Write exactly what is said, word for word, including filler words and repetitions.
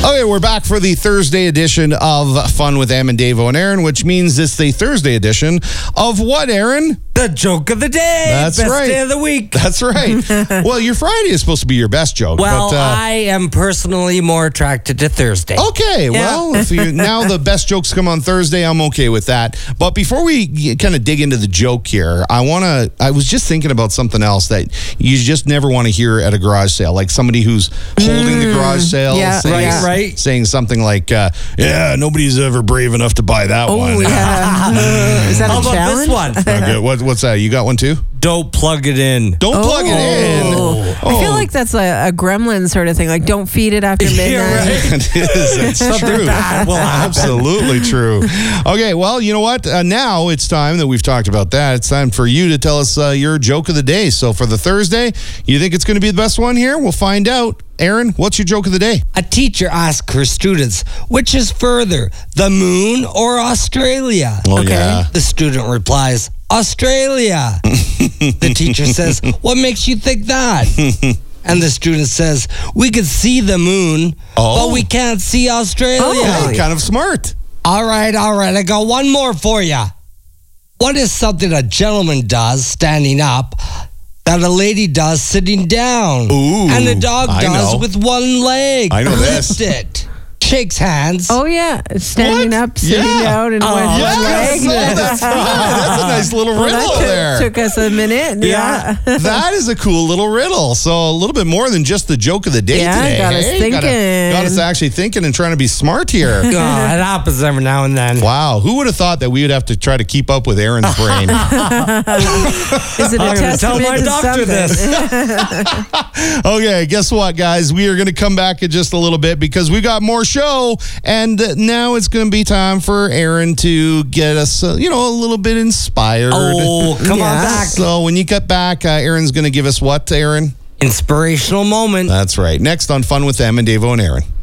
Okay, we're back for the Thursday edition of Fun with Em and Davo and Aaron, which means it's the Thursday edition of what, Aaron? The joke of the day. That's best right. day of the week. That's right. Well, your Friday is supposed to be your best joke. Well, but, uh, I am personally more attracted to Thursday. Okay, well, if you, now the best jokes come on Thursday, I'm okay with that. But before we kind of dig into the joke here, I want to, I was just thinking about something else that you just never want to hear at a garage sale. Like somebody who's holding Mm. the garage sale, Yeah, saying, right, right. saying something like, uh, yeah, nobody's ever brave enough to buy that Oh, one. yeah. Is that How a about challenge? this one? Okay, what, what's that? You got one too? Don't plug it in. Don't plug it in. Oh. I feel like that's a, a gremlin sort of thing. Like, don't feed it after midnight. Yeah, right. It is. It's Something true. bad will happen. Absolutely true. Okay, well, you know what? Uh, now it's time that we've talked about that. It's time for you to tell us uh, your joke of the day. So for the Thursday, you think it's going to be the best one here? We'll find out. Aaron, what's your joke of the day? A teacher asks her students, which is further, the moon or Australia? Oh, Okay. yeah. The student replies, Australia. The teacher says, what makes you think that? And the student says, we can see the moon, Oh. but we can't see Australia. Hey, kind of smart. All right, all right. I got one more for you. What is something a gentleman does standing up that a lady does sitting down? Ooh, and a dog I does know. with one leg. I know this. Lift it. Shakes hands. Oh, yeah. Standing What? up, sitting Yeah. down, and Oh, one Yes, leg. oh, that's right. That's a nice little Well, riddle that took, there. took us a minute. Yeah. That is a cool little riddle. So a little bit more than just the joke of the day Yeah, today. got us Hey, Got, thinking. got us actually thinking and trying to be smart here. Oh, it happens every now and then. Wow, who would have thought that we would have to try to keep up with Aaron's brain? Is it a I'm gonna tell testament my to doctor something? this. Okay, guess what, guys? We are going to come back in just a little bit because we got more show, and now it's going to be time for Aaron to get us, uh, you know, a little bit inspired. Oh, come on Yeah. back. So when you get back, uh, Aaron's going to give us what, Aaron? Inspirational moment. That's right. Next on Fun with Em and Davo and Aaron.